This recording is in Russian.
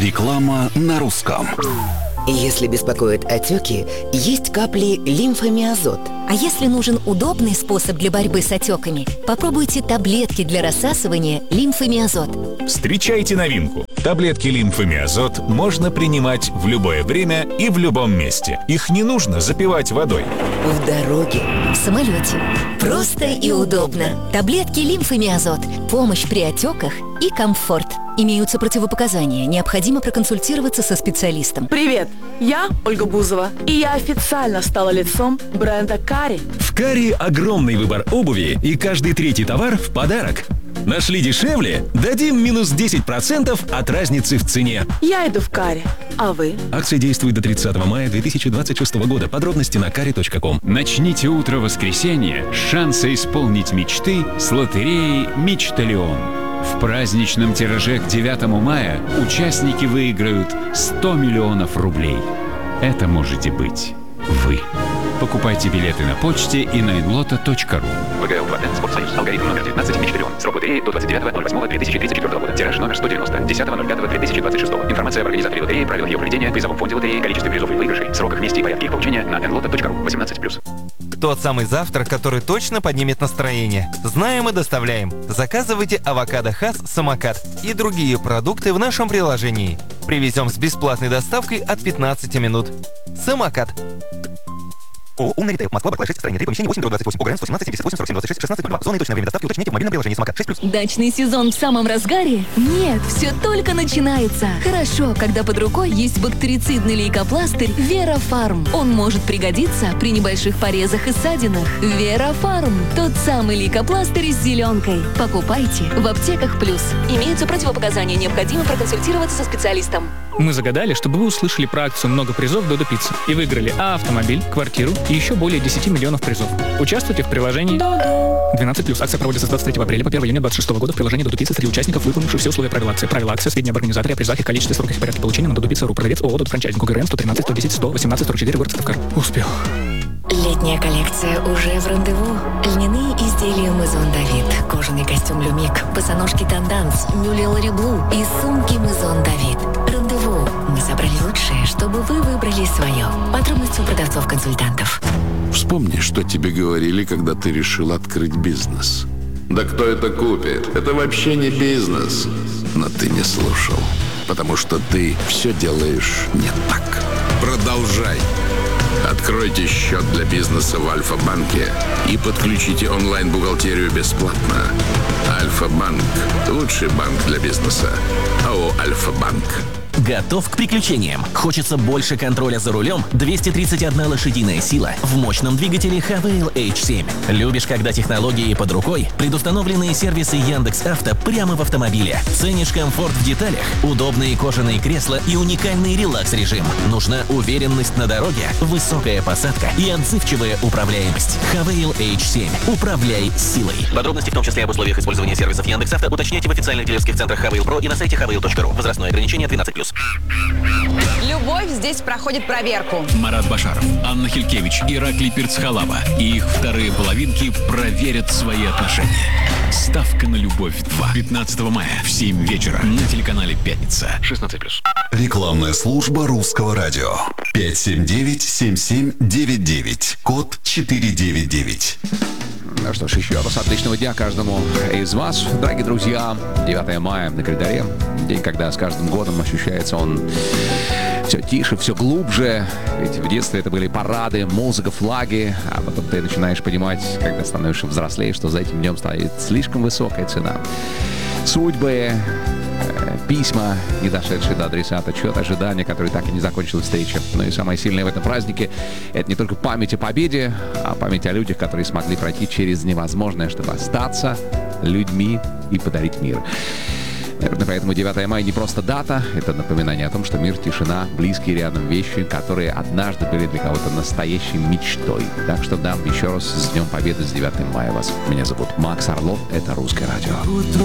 Реклама на русском. Если беспокоят отеки, есть капли лимфомиазот. А если нужен удобный способ для борьбы с отеками, попробуйте таблетки для рассасывания лимфомиазот. Встречайте новинку. Таблетки лимфомиазот можно принимать в любое время и в любом месте. Их не нужно запивать водой. В дороге, В самолете. Просто и удобно. Таблетки лимфомиазот. Помощь при отеках и комфорт. Имеются противопоказания. Необходимо проконсультироваться со специалистом. Привет, я Ольга Бузова, и я официально стала лицом бренда Кари. В Кари огромный выбор обуви, и каждый третий товар в подарок. Нашли дешевле? Дадим минус 10% от разницы в цене. Я иду в Кари, а вы? Акция действует до 30 мая 2026 года. Подробности на kari.com. Начните утро воскресенья с шанса исполнить мечты с лотереей «Мечталион». В праздничном тираже к 9 мая участники выиграют 100 миллионов рублей. Это можете быть вы. Покупайте билеты на почте и на inloto.ru. ВГЛ 2Н Спортсоюз. Алгоритм номер 19 «Мечталион». Срок лотереи до 29.08.2034 года. Тираж номер 190. 10.05.2026. Информация об организаторе лотереи, правилах ее проведения, призовом фонде лотереи, количестве призов и выигрышей, сроках, месте и порядке их получения на inloto.ru. 18+. Тот самый завтрак, который точно поднимет настроение. Знаем и доставляем. Заказывайте авокадо Хас Самокат и другие продукты в нашем приложении. Привезем с бесплатной доставкой от 15 минут. Самокат. ООО «Умный ритейл». Москва, Барклай 6, строение 3, помещение 8/28, ОГРН 117 78 47 26 16 02. Зона и точное время доставки уточните в мобильном приложении «Самокат» 6+. Дачный сезон в самом разгаре? Нет, все только начинается. Хорошо, когда под рукой есть бактерицидный лейкопластырь Вера Фарм. Он может пригодиться при небольших порезах и ссадинах. Вера Фарм. Тот самый лейкопластырь с зеленкой. Покупайте в аптеках плюс. Имеются противопоказания, необходимо проконсультироваться со специалистом. Мы загадали, чтобы вы услышали про акцию «Много призов Додо Пицца» и выиграли автомобиль, квартиру и еще более 10 миллионов призов. Участвуйте в приложении 12+. Акция проводится с 23 апреля по 1 июня 2026 года в приложении Додо Пицца среди участников, выполнивших все условия правил акции. Правила акции, сведения об организаторе, о призах и количестве, сроках и порядке получения на dodopizza.ru. Продавец ООО «Додо Франчайзинг». ОГРН 113 110 118 44, город Сыктывкар. Успел. Летняя коллекция уже в рандеву. Льняные изделия Мезон Давид, кожаный костюм Люмик, босоножки Танданс, Мюле Лори Блу и сумки Мезон Давид. Рандеву. Мы собрали лучшее, чтобы вы выбрали свое. Подробности у продавцов-консультантов. Вспомни, что тебе говорили, когда ты решил открыть бизнес. Да кто это купит? Это вообще не бизнес. Но ты не слушал, потому что ты все делаешь не так. Продолжай. Откройте счет для бизнеса в Альфа-банке и подключите онлайн-бухгалтерию бесплатно. Альфа-банк – лучший банк для бизнеса. АО «Альфа-банк». Готов к приключениям? Хочется больше контроля за рулем? 231 лошадиная сила в мощном двигателе Havail H7. Любишь, когда технологии под рукой? Предустановленные сервисы Яндекс.Авто прямо в автомобиле. Ценишь комфорт в деталях? Удобные кожаные кресла и уникальный релакс-режим. Нужна уверенность на дороге, высокая посадка и отзывчивая управляемость. Havail H7. Управляй силой. Подробности, в том числе об условиях использования сервисов Яндекс.Авто, уточняйте в официальных дилерских центрах Havail Pro и на сайте havail.ru. Возрастное ограничение 12+. Любовь здесь проходит проверку. Марат Башаров, Анна Хилькевич, Ираклий Перцхалава и их вторые половинки проверят свои отношения. Ставка на любовь 2. 15 мая в 7 вечера на телеканале «Пятница». 16+. Рекламная служба русского радио. 579-7799. Код 499. Ну что ж, еще раз отличного дня каждому из вас, дорогие друзья. 9 мая на календаре. День, когда с каждым годом ощущается он все тише, все глубже. Ведь в детстве это были парады, музыка, флаги. А потом ты начинаешь понимать, когда становишься взрослее, что за этим днем стоит слишком высокая цена. Судьбы, письма, не дошедшие до адресата, чье-то ожидание, которое так и не закончилась встреча. Но и самое сильное в этом празднике — это не только память о победе, а память о людях, которые смогли пройти через невозможное, чтобы остаться людьми и подарить мир. Наверное, поэтому 9 мая не просто дата, это напоминание о том, что мир, тишина, близкие рядом вещи, которые однажды были для кого-то настоящей мечтой. Так что, да, еще раз с Днем Победы, с 9 мая вас. Меня зовут Макс Орлов, это «Русское радио».